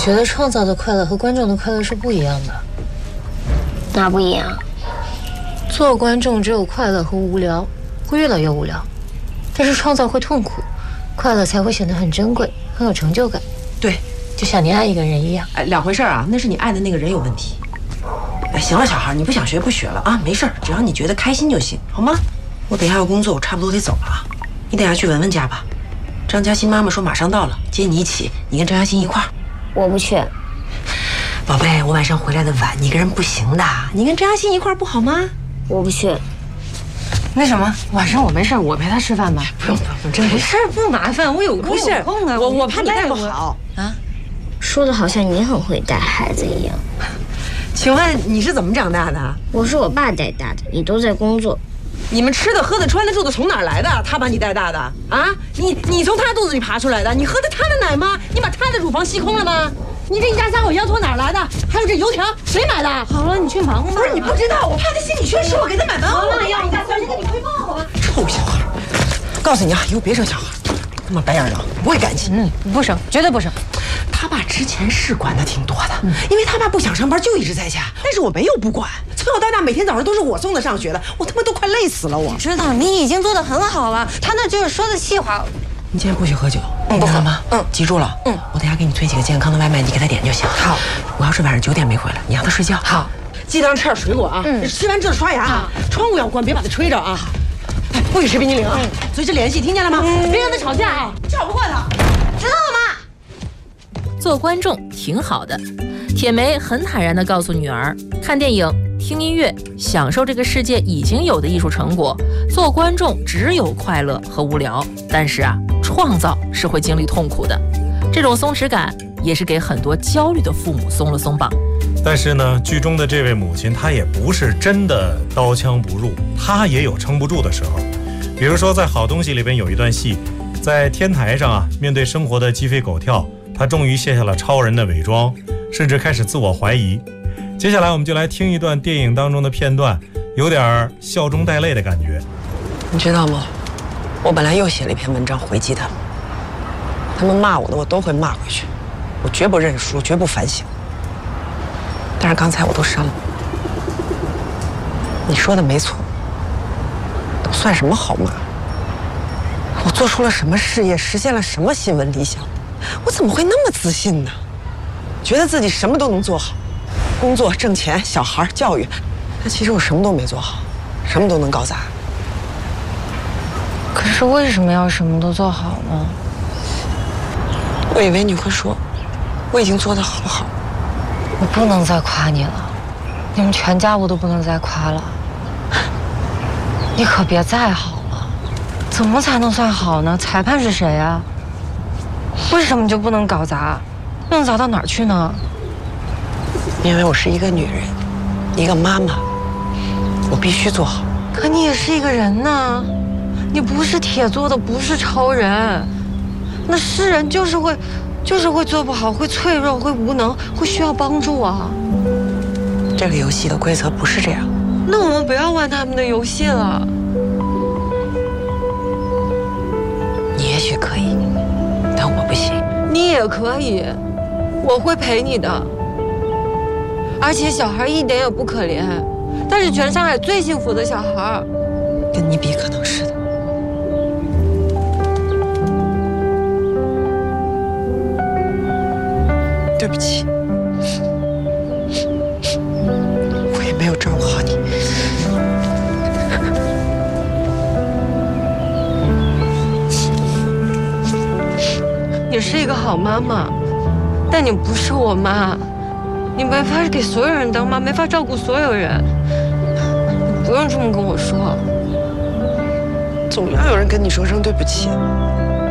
觉得创造的快乐和观众的快乐是不一样的。 哪不一样？ 做观众只有快乐和无聊，会越来越无聊；但是创造会痛苦，快乐才会显得很珍贵，很有成就感。 对， 就像你爱一个人一样。 哎，两回事啊，那是你爱的那个人有问题。哎，行了，小孩，你不想学不学了啊，没事，只要你觉得开心就行，好吗？我等一下要工作，我差不多得走了啊。你等一下去文文家吧，张嘉欣妈妈说马上到了，接你一起，你跟张嘉欣一块儿。 我不去。 宝贝，我晚上回来的晚，你一个人不行的，你跟张嘉欣一块儿不好吗？ 我不去。 那什么，晚上我没事，我陪他吃饭吧。 不用，真没事，不麻烦，我有空啊。 我怕你带不好啊。说的好像你很会带孩子一样。 请问你是怎么长大的？ 我是我爸带大的，你都在工作。 你们吃的、喝的、穿的、住的从哪儿来的？他把你带大的啊？你从他肚子里爬出来的？你喝的他的奶吗？你把他的乳房吸空了吗？你这一家三口羊驼哪儿来的？还有这油条谁买的？ 好了，你去忙吧。 不是你不知道，我怕他心理缺失，我给他买完。好了，要你家三人跟你汇报啊！臭小孩，告诉你啊，以后别生小孩，他妈白眼狼，不会感情。 不生，绝对不生。 他爸之前是管的挺多的，因为他爸不想上班就一直在家，但是我没有不管，从小到大每天早上都是我送他上学的，我他妈都快累死了。我知道你已经做得很好了，他那就是说的气话。 你今天不许喝酒，不喝吗？记住了。我等下给你推几个健康的外卖，你给他点就行。好，我要是晚上9点没回来，你让他睡觉。好，记得让吃点水果啊。吃完之后刷牙，窗户要关，别把它吹着啊。哎，不许吃冰激凌啊，随时联系，听见了吗？别让他吵架啊，吵不过他，知道了吗？ 做观众挺好的，铁梅很坦然地告诉女儿，看电影、听音乐，享受这个世界已经有的艺术成果。做观众只有快乐和无聊，但是啊，创造是会经历痛苦的。这种松弛感也是给很多焦虑的父母松了松绑。 但是呢，剧中的这位母亲，她也不是真的刀枪不入，她也有撑不住的时候。比如说，在《好东西》里边有一段戏，在天台上啊，面对生活的鸡飞狗跳，她终于卸下了超人的伪装，甚至开始自我怀疑。接下来我们就来听一段电影当中的片段，有点笑中带泪的感觉。 你知道吗？我本来又写了一篇文章回击他们，他们骂我的我都会骂回去，我绝不认输，绝不反省。但是刚才我都删了。你说的没错，都算什么好骂？我做出了什么事业，实现了什么新闻理想？我怎么会那么自信呢？觉得自己什么都能做好，工作、挣钱、小孩、教育，但其实我什么都没做好，什么都能搞砸。 可是为什么要什么都做好呢？ 我以为你会说，我已经做得好好。 我不能再夸你了，你们全家我都不能再夸了。你可别再好了，怎么才能算好呢？裁判是谁啊？为什么就不能搞砸？能砸到哪儿去呢？ 因为我是一个女人，一个妈妈，我必须做好。 可你也是一个人呢，你不是铁做的，不是超人。那是人就是会做不好，会脆弱，会无能，会需要帮助啊。 这个游戏的规则不是这样。 那我们不要玩他们的游戏了。 你也许可以，但我不行。 你也可以，我会陪你的。而且小孩一点也不可怜，他是全上海最幸福的小孩。 跟你比，可能是的。对不起，我也没有照顾好你。 你是一个好妈妈，但你不是我妈，你没法给所有人当妈，没法照顾所有人。你不用这么跟我说。 总要有人跟你说声对不起。